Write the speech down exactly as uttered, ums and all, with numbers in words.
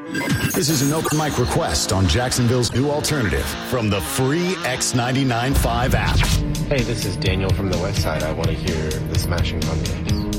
This is an open mic request on Jacksonville's new alternative from the free X ninety-nine point five app. Hey, this is Daniel from the West Side. I want to hear the Smashing Pumpkins.